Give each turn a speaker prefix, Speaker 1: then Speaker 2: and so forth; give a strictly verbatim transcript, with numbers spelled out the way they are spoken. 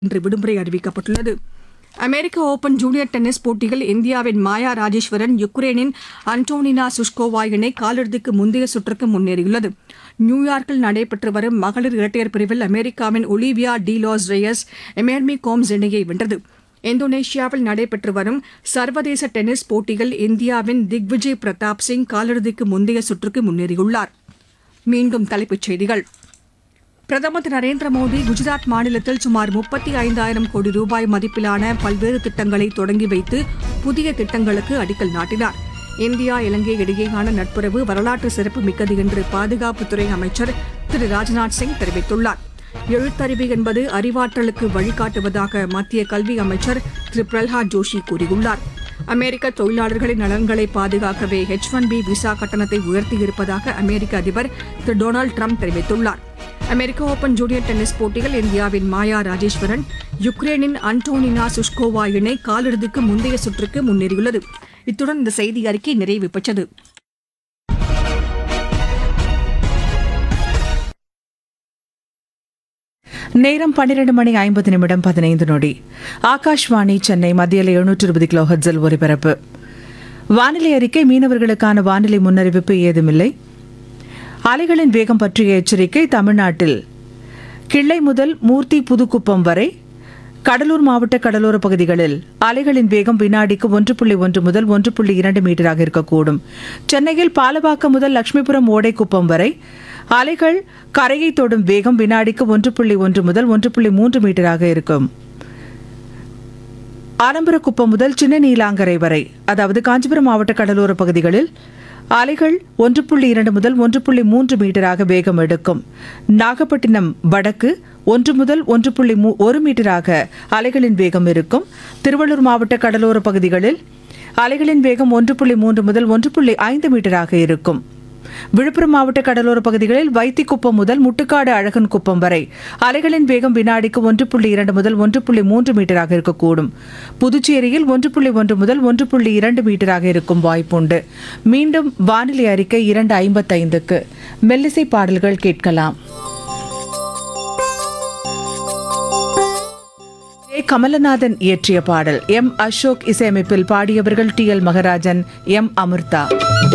Speaker 1: இன்று விடுமுறை அறிவிக்கப்பட்டுள்ளது. அமெரிக்க ஓபன் ஜூனியர் டென்னிஸ் போட்டியில் இந்தியாவின் மாயா ராஜேஸ்வரன் யுக்ரைனின் அன்டோனினா சுஷ்கோவா இணை காலிறுதிக்கு முந்தைய சுற்றுக்கு முன்னேறியுள்ளது. நியூயார்க்கில் நடைபெற்று வரும் மகளிர் இரட்டையர் பிரிவில் அமெரிக்காவின் Olivia D loss Reyes எமேர்மி Gomez இணையை வென்றது. இந்தோனேஷியாவில் நடைபெற்று வரும் சர்வதேச டென்னிஸ் போட்டியில் இந்தியாவின் திக்விஜய் பிரதாப் சிங் காலிறுதிக்கு முந்தைய சுற்றுக்கு முன்னேறியுள்ளார். மீண்டும் தலைப்புச் செய்திகள். பிரதமர் திரு நரேந்திர மோடி குஜராத் மாநிலத்தில் சுமார் முப்பத்தி ஐந்தாயிரம் கோடி ரூபாய் மதிப்பிலான பல்வேறு திட்டங்களை தொடங்கி வைத்து புதிய திட்டங்களுக்கு அடிக்கல் நாட்டினார். இந்தியா இலங்கை இடையேயான நட்புறவு வரலாற்று சிறப்பு மிக்கது என்று பாதுகாப்புத்துறை அமைச்சர் திரு ராஜ்நாத் சிங் தெரிவித்துள்ளார். எழுத்தறிவு என்பது அறிவாற்றலுக்கு வழிகாட்டுவதாக மத்திய கல்வி அமைச்சர் திரு பிரல்ஹாத் ஜோஷி கூறியுள்ளார். அமெரிக்க தொழிலாளர்களின் நலன்களை பாதுகாக்கவே எச் ஒன் பி விசா கட்டணத்தை உயர்த்தியிருப்பதாக அமெரிக்க அதிபர் திரு டொனால்டு டிரம்ப் தெரிவித்துள்ளார். அமெரிக்க ஓபன் ஜூனியர் டென்னிஸ் போட்டியில் இந்தியாவின் மாயா ராஜேஸ்வரன் யுக்ரைனின் அன்டோனினா சுஷ்கோவா இணை காலிறுதிக்கு முந்தைய சுற்றுக்கு முன்னேறியுள்ளது. இத்துடன் இந்த செய்தி அறிக்கை நிறைவு பெற்றது.
Speaker 2: நேரம் பன்னிரண்டு மணி ஐம்பது நிமிடம் பதினைந்து நொடி. ஆகாஷ்வாணி சென்னை மத்தியில் எழுநூற்று இருபது கிலோ ஹெர்ட்ஸில் ஒலிபரப்பு. வானிலை அறிக்கை. மீனவர்களுக்கான வானிலை முன்னறிவிப்பு ஏதுமில்லை. அலைகளின் வேகம் பற்றிய எச்சரிக்கை. தமிழ்நாட்டில் கிள்ளை முதல் மூர்த்தி புதுக்குப்பம் வரை கடலூர் மாவட்ட கடலோர பகுதிகளில் அலைகளின் வேகம் வினாடிக்கு ஒன்று புள்ளி ஒன்று முதல் ஒன்று புள்ளி இரண்டு மீட்டராக இருக்கக்கூடும். சென்னையில் பாலவாக்கம் முதல் லட்சுமிபுரம் ஓடைக்குப்பம் வரை அலைகள் கரையை தொடும் வேகம் வினாடிக்கு ஒன்று புள்ளி ஒன்று முதல் ஒன்று புள்ளி மூன்று மீட்டராக இருக்கும். ஆலம்பரக்குப்பம் முதல் சின்ன நீலாங்கரை வரை, அதாவது காஞ்சிபுரம் மாவட்ட கடலோர பகுதிகளில் அலைகள் ஒன்று புள்ளி இரண்டு முதல் ஒன்று புள்ளி மூன்று மீட்டராக வேகம் எடுக்கும். நாகப்பட்டினம் வடக்கு ஒன்று முதல் ஒன்று புள்ளி ஒரு மீட்டராக அலைகளின் வேகம் இருக்கும். திருவள்ளூர் மாவட்ட கடலோர பகுதிகளில் அலைகளின் வேகம் ஒன்று புள்ளி மூன்று முதல் ஒன்று புள்ளி ஐந்து மீட்டராக இருக்கும். விழுப்புரம் மாவட்ட கடலோர பகுதிகளில் வைத்திக்குப்பம் முதல் முட்டுக்காடு அழகன் குப்பம் வரை அலைகளின் வேகம் வினாடிக்கு ஒன்று புள்ளி இரண்டு முதல் ஒன்று புள்ளி மூன்று மீட்டராக இருக்கக்கூடும். புதுச்சேரியில் ஒன்று புள்ளி ஒன்று முதல் ஒன்று புள்ளி இரண்டு மீட்டராக இருக்கும் வாய்ப்புண்டு. மீண்டும் வானிலை அறிக்கை இரண்டு ஐம்பத்தைந்துக்கு. மெல்லிசை பாடல்கள் கேட்கலாம். கமலநாதன் இயற்றிய பாடல். எம் அசோக் இசையமைப்பில் பாடியவர்கள் டி எல் மகராஜன், எம் அமிர்தா.